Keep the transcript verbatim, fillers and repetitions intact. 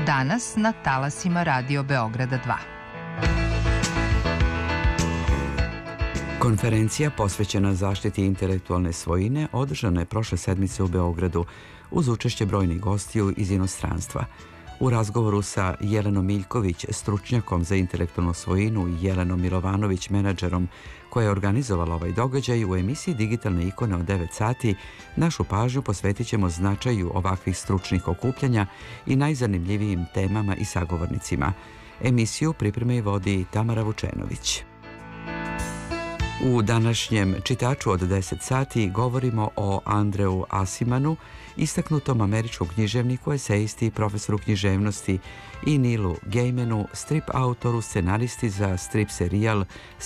danas na talasima Radio Beograda dva. Konferencija posvećena zaštiti intelektualne svojine održana je prošle sedmice u Beogradu uz učešće brojnih gostiju iz inostranstva. U razgovoru sa Jelenom Miljković, stručnjakom za intelektualnu svojinu, i Jelenom Milovanović, menadžerom koja je organizovala ovaj događaj, u emisiji Digitalne ikone od devet sati našu pažnju posvetit ćemo značaju ovakvih stručnih okupljanja i najzanimljivijim temama i sagovornicima. Emisiju priprema i vodi Tamara Vučenović. U današnjem čitaču od deset sati govorimo o Andreu Asimanu, istaknutom američkom književniku, esejisti i profesoru književnosti, i Neilu Gaimanu, strip autoru, scenaristi za strip serijal